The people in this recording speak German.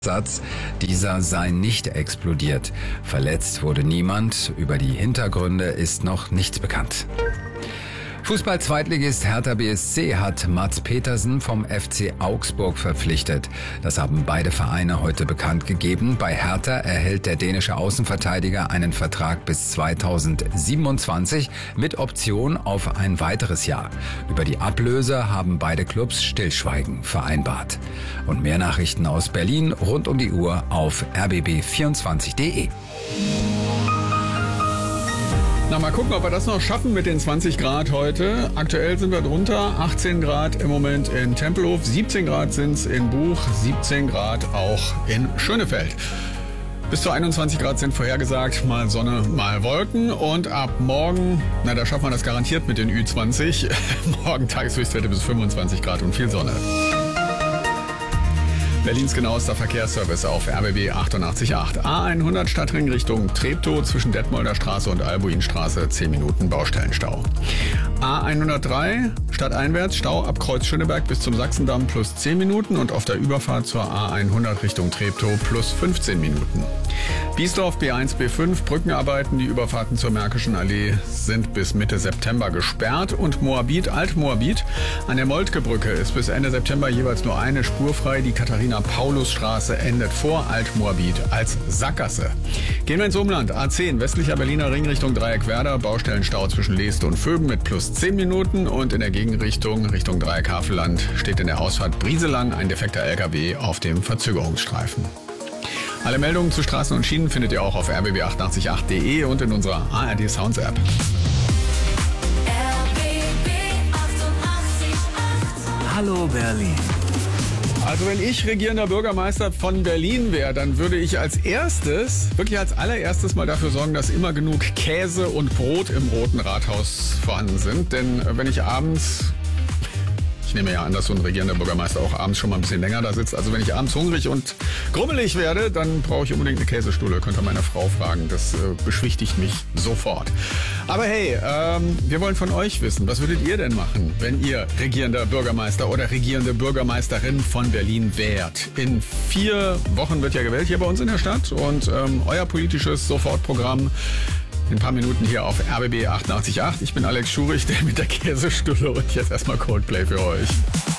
Satz, dieser sei nicht explodiert. Verletzt wurde niemand. Über die Hintergründe ist noch nichts bekannt. Fußball-Zweitligist Hertha BSC hat Mads Petersen vom FC Augsburg verpflichtet. Das haben beide Vereine heute bekannt gegeben. Bei Hertha erhält der dänische Außenverteidiger einen Vertrag bis 2027 mit Option auf ein weiteres Jahr. Über die Ablöse haben beide Clubs Stillschweigen vereinbart. Und mehr Nachrichten aus Berlin rund um die Uhr auf rbb24.de. Na, mal gucken, ob wir das noch schaffen mit den 20 Grad heute. Aktuell sind wir drunter. 18 Grad im Moment in Tempelhof, 17 Grad sind es in Buch, 17 Grad auch in Schönefeld. Bis zu 21 Grad sind vorhergesagt, mal Sonne, mal Wolken. Und ab morgen, da schaffen wir das garantiert mit den Ü20. Morgen Tageshöchstwerte bis 25 Grad und viel Sonne. Berlins genauester Verkehrsservice auf RBB 88.8. A100 Stadtring Richtung Treptow zwischen Detmolder Straße und Albuinstraße 10 Minuten Baustellenstau. A103 stadteinwärts Stau ab Kreuz Schöneberg bis zum Sachsendamm plus 10 Minuten und auf der Überfahrt zur A100 Richtung Treptow plus 15 Minuten. Biesdorf B1, B5 Brückenarbeiten, die Überfahrten zur Märkischen Allee sind bis Mitte September gesperrt und Moabit, Alt-Moabit an der Moltke-Brücke ist bis Ende September jeweils nur eine Spur frei. Die Katharina-Paulus-Straße endet vor Alt-Moabit als Sackgasse. Gehen wir ins Umland. A10 westlicher Berliner Ring Richtung Dreieck-Werder, Baustellenstau zwischen Leeste und Vögen mit plus 10 Minuten und in der Gegenrichtung Richtung Dreieck-Havelland steht in der Ausfahrt Brieselang ein defekter LKW auf dem Verzögerungsstreifen. Alle Meldungen zu Straßen und Schienen findet ihr auch auf rbb888.de und in unserer ARD Sounds App. Hallo Berlin. Also wenn ich regierender Bürgermeister von Berlin wäre, dann würde ich wirklich als allererstes mal dafür sorgen, dass immer genug Käse und Brot im Roten Rathaus vorhanden sind. Denn wenn ich abends... Ich nehme ja an, dass so ein regierender Bürgermeister auch abends schon mal ein bisschen länger da sitzt. Also wenn ich abends hungrig und grummelig werde, dann brauche ich unbedingt eine Käsestulle. Könnt ihr meine Frau fragen. Das beschwichtigt mich sofort. Aber hey, wir wollen von euch wissen, was würdet ihr denn machen, wenn ihr regierender Bürgermeister oder regierende Bürgermeisterin von Berlin wärt? In 4 Wochen wird ja gewählt hier bei uns in der Stadt. Und euer politisches Sofortprogramm in ein paar Minuten hier auf RBB 88.8. Ich bin Alex Schurich, der mit der Käsestulle und jetzt erstmal Coldplay für euch.